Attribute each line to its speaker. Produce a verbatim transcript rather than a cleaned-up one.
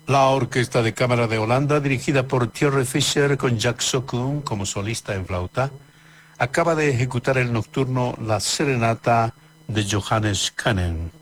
Speaker 1: La Orquesta de Cámara de Holanda, dirigida por Thierry Fischer con Jacques Sokun como solista en flauta, acaba de ejecutar el nocturno La Serenata de Johannes Koenen.